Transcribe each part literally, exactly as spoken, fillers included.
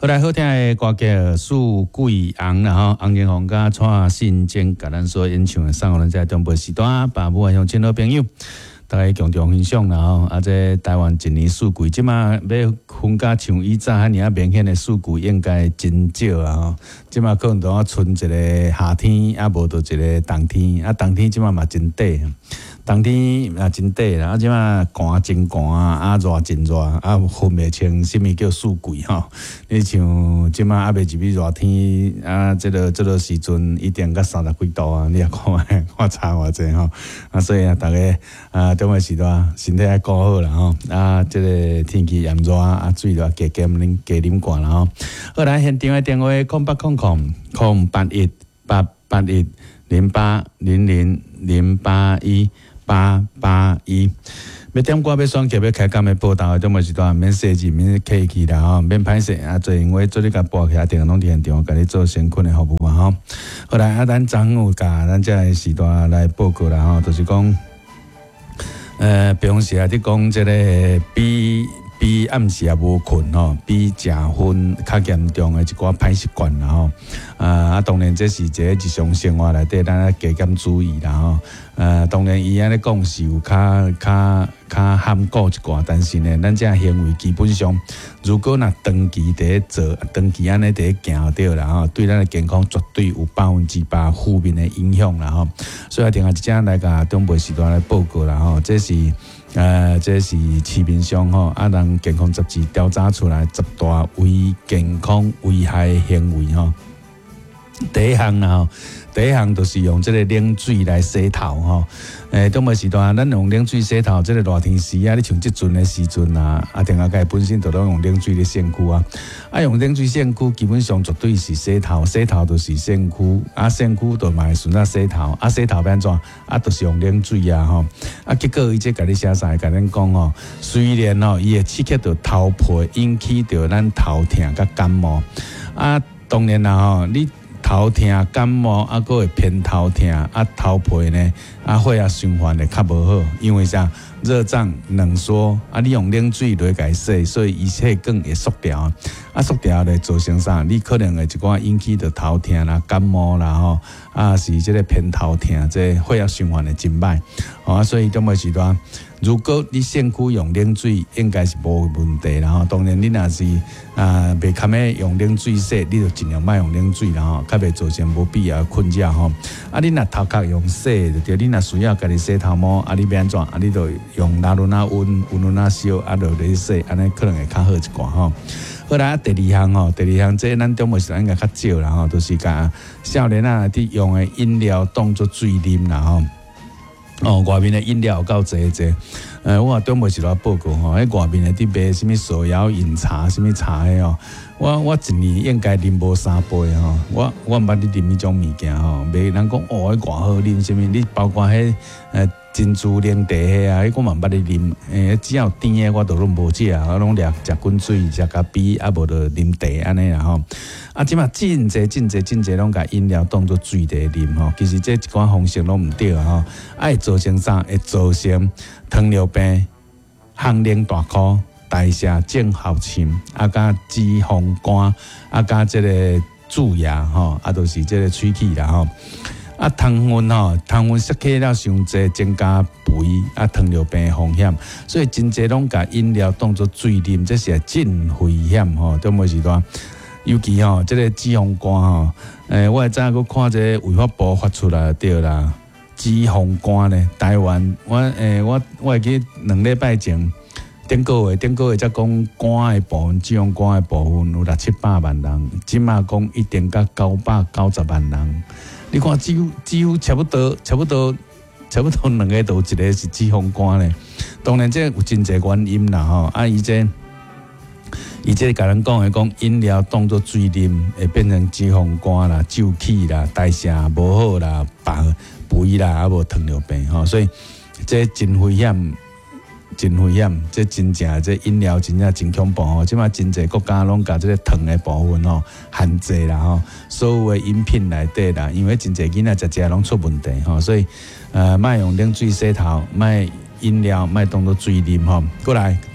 好来好听的歌叫树桂红啦吼，洪金凤甲蔡信坚甲咱所演唱的送互咱在中部时段，爸母乡亲好朋友，大家共同欣赏啦吼。啊，这台湾一年四季，即马要分甲像以早遐尔啊明显的四季应该真少啊吼。即马可能都要剩一个夏天，啊无就一个冬天，啊冬天即马嘛真短。冬天也真短啦，啊，即马寒真寒啊，热真热，啊，分袂清什么叫四季吼。你像即马还未入去热天啊，即个即个时阵一定甲三十几度啊，你也看下，看差偌济吼。啊，所以啊，大家啊，中午时段身体要顾好啦吼。啊，即个天气炎热啊，水就加减啉加啉惯啦吼。好来，现场的电话空八空空空八一八八一零八零零零八一。八八一，要点歌要选曲要开讲的报道，都无是段免设置免客气啦吼，免歹势啊！做因为做你甲播起来，电拢伫现场，甲你做先困的服务嘛吼。后来啊，咱中午甲咱这个时段来报告啦吼，就是讲，呃，平时啊，你讲这个比比暗时也无困吼，比食薰较严重的一寡歹习惯啦吼。啊啊，当然这是一个日常生活内底，咱要加减注意啦吼。呃，当然伊安尼讲是有较较较含糊一寡，但是呢，咱这行为基本上，如果若长期伫咧做，长期安尼伫咧行着啦吼，对咱的健康绝对有百分之百负面的影响啦吼。所以定下一只来甲中部时段来报告啦吼，这是呃，这是市面上吼啊，人健康杂志调查出来十大为健康危害的行为吼。第一项啦吼，第一项就是用这个冷水来洗头吼。诶，中午时段咱用冷水洗头，这个热天时啊，你像即阵的时阵啊，啊，定下家本身就拢用冷水咧洗躯啊。啊，用冷水洗躯，基本上绝对是洗头，洗头就是洗躯，啊，洗躯就嘛会顺啊洗头，啊，洗头变怎？啊，就是用冷水啊吼。啊，结果伊这甲你写啥？甲咱讲吼，虽然吼伊会刺激到头皮，引起到咱头痛甲感冒。啊，当然啦吼，你。头痛、感冒，啊，佫会偏头痛，啊，头皮呢，啊，血液循环会较无好，因为啥？热胀冷缩，啊，你用冷水来甲伊洗，所以伊血管会缩掉，啊，缩掉咧造成啥？你可能会一寡引起着头痛啦、感冒啦吼，啊，是即个偏头痛，这血液循环会真歹，啊，所以中午时段。如果你身躯用冷水，应该是无问题啦吼。当然，你若是啊袂堪要用冷水洗，你就尽量莫用冷水啦吼，较袂造成无必要的困扰吼。啊，你若头壳用洗就对，你若需要家己洗头毛，啊，你要安怎？啊，你就用拿轮啊温，温轮啊烧，啊，就咧洗，安尼可能会较好一寡吼。好啦，第二项吼，第二项这咱中午时应该较少啦吼，就是甲少年啊伫用的饮料当作水啉啦吼。哦，外面的饮料有够济济，呃，我中午时来报告吼，喺外面的啲卖什么手摇饮茶、什么茶的哦，我我一年应该啉无三杯吼，我我毋捌你啉迄种物件吼，袂人讲哦，迄偌好啉，什么你包括迄呃珍珠奶茶迄啊，迄我嘛毋捌你啉，诶，只要甜的我都拢无食，我拢掠食滚水、食咖啡，啊无就啉茶安尼啦吼。啊，即马真济真济真济拢甲饮料当作水茶啉吼，其实这一款方式拢毋对啊吼，爱造成啥？会造成糖尿病、汗凝大块、代谢症候群，啊，甲脂肪肝，啊，甲即个蛀牙吼，啊，都是即个喙齿啦吼。啊，糖分吼，糖分摄取了伤济，增加肥啊糖尿病的风险，所以真济拢甲饮料当作水啉，这是真危险吼，都无时段。尤其吼，即、这个脂肪肝吼，诶，我会早个看这个卫福部发出来对啦，脂肪肝咧，台湾我诶，我我会记两礼拜前，顶个月顶个月才讲肝的部分，脂肪肝的部分有六七百万人，即马讲一定到九百九十万人。你看，几乎几乎差不多，差不多，差不多两个都一个是脂肪肝咧。当然，这有真济原因啦吼。啊，伊这伊这甲人讲的讲，饮料当作水啉，会变成脂肪肝啦、皱起啦、代谢无好啦、白肥啦，啊无糖尿病吼。所以这真危险。真危险，这真正这饮料真正真恐怖吼！即马真济国家拢甲这个糖的部分吼限制啦吼，所有的饮品内底啦，因为真济囡仔食食拢出问题吼，所以呃，莫用冷水洗头，莫饮料，莫当作水啉吼。过来，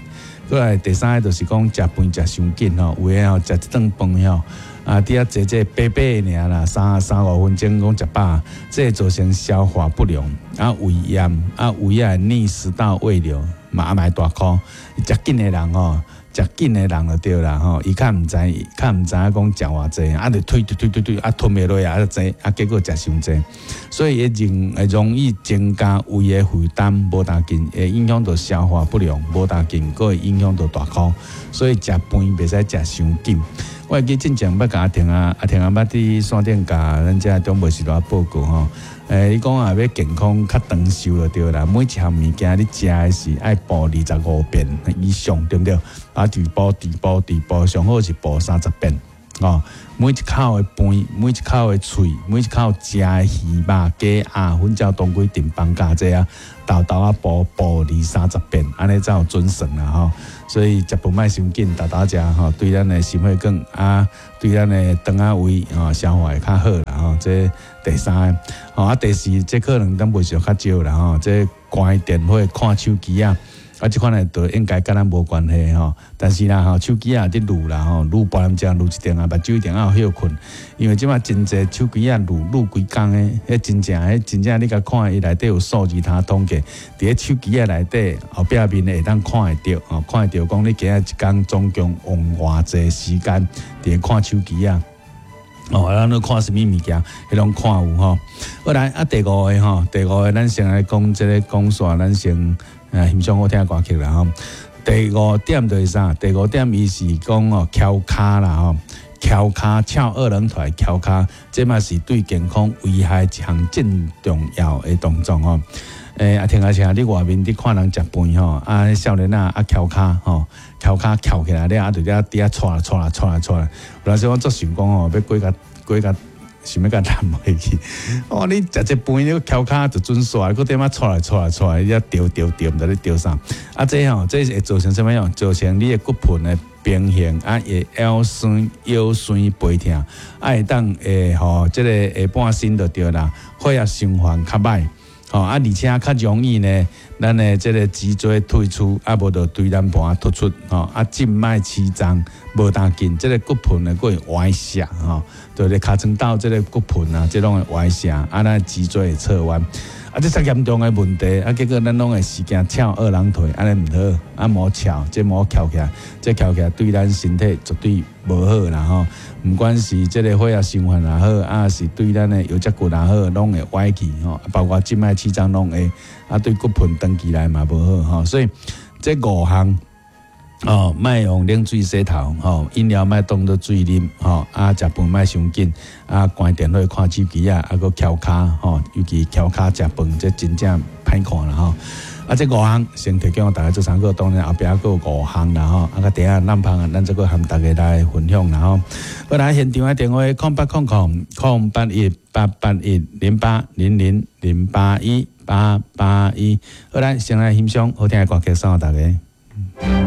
过来第三个就是讲食饭食伤紧吼，有诶吼食一顿饭吼。啊，伫遐坐坐白白尔啦，三三五分钟讲食饱，这会造成消化不良，啊胃炎，啊胃啊逆食道胃瘤，嘛蛮大箍。食紧的人吼，食紧的人就对啦吼，伊较毋知，较毋知影讲食偌济，啊就推推推推推，啊吞袂落啊济，啊结果食伤济，所以会容会容易增加胃的负担，无大紧，会影响到消化不良，无大紧，佫会影响到大箍，所以食饭袂使食伤紧。我会记进前捌甲阿婷啊，阿婷啊捌伫线顶甲咱遮中部时代报告吼。诶，你讲啊要健康较长寿就对啦。每一项物件你食诶是爱步二十五遍以上，对不对？啊，第步、第步、第步，上好是步三十遍。哦，每一口诶饭，每一口诶喙，每一口食诶鱼肉鸡鸭粉椒冬瓜丁放加这啊，豆豆啊步步二三十遍，安尼才有准绳啦吼。所以食饭莫伤紧，豆豆食吼，对咱诶心血管啊，对咱诶肠仔胃吼消化会较好啦吼。这第三个，吼啊第四，这可能咱袂少较少啦吼。这关电话、看手机啊。啊，即款诶，都应该跟咱无关系吼。但是啦，吼手机啊，伫撸啦吼，撸半点钟，撸一点啊，目睭一定要有休困。因为即马真侪手机啊，撸撸规工诶，迄真正迄真正你甲看伊内底有数字通统计，伫迄手机啊内底后壁面会当看会着，吼看会着讲你今日一工总共用偌济时间伫看手机啊。哦，咱要看什么物件，迄种看有吼。好来啊，第五个吼，第五个咱先来讲即个讲煞，咱先。啊，欣赏好听歌曲啦吼。第五点就是啥？第五点伊是讲哦，翘骹啦吼，翘骹翘二郎腿，翘骹，这嘛是对健康危害一项真重要的动作吼。诶、欸，啊，听下听，你外面你看人食饭吼，啊，少年啊，啊翘骹吼，翘骹翘起来了，啊，就伫遐底下搓啦搓啦搓啦搓啦。有阵时我做想讲吼，要过甲过甲。想要甲揽回去，哦！你食一饭，你翘骹就准煞，佮点仔错来错来错来，你啊调调调，毋知你调啥？啊，这吼，这会造成什么样？造成你的骨盆的变形，啊，会腰酸、腰酸背痛，啊，会当诶吼，即个下半身就对啦，血液循环较歹。吼啊，而且较容易呢，咱的即个脊椎退出，啊，无就椎间盘突出，吼啊，静脉曲张无大紧，即个骨盆呢，佫会歪斜，吼，就是尻川道即个骨盆啊，即种会歪斜，啊，咱脊椎会侧弯，啊，这较严重的问题，啊，结果咱拢会时间翘二郎腿，安尼毋好，啊，莫翘，即莫翘起来，即翘起来对咱身体绝对无好啦，吼。毋管是即个血液循环也好，啊是对咱的腰脊骨也好，拢会歪去吼，包括静脉曲张拢会，啊对骨盆长期来嘛无好吼，所以这五项哦，莫用冷水洗头吼，饮料莫当做水啉吼，啊食饭莫伤紧，啊关电话看手机啊，啊个翘骹吼，尤其翘骹食饭，这真正歹看啦吼。啊，这五项先提供大家做参考，当然后壁还有五项啦吼，啊个第下咱旁啊，咱这个含大家来分享啦吼。我来现场的电话空八空空空八一八八一零八零零零八一八八一，好来先来欣赏好听的歌曲，送给大家。